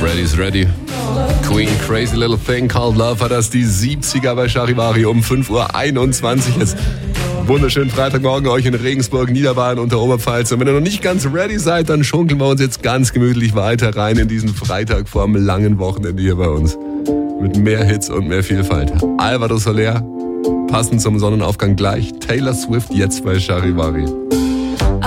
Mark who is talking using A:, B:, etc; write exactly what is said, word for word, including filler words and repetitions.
A: Freddy's Ready. Queen, Crazy Little Thing Called Love war das die siebziger bei Charivari um fünf Uhr einundzwanzig jetzt. Wunderschönen Freitagmorgen euch in Regensburg, Niederbayern und der Oberpfalz. Und wenn ihr noch nicht ganz ready seid, dann schunkeln wir uns jetzt ganz gemütlich weiter rein in diesen Freitag vor einem langen Wochenende hier bei uns. Mit mehr Hits und mehr Vielfalt. Alvaro Soler, passend zum Sonnenaufgang gleich. Taylor Swift jetzt bei Charivari.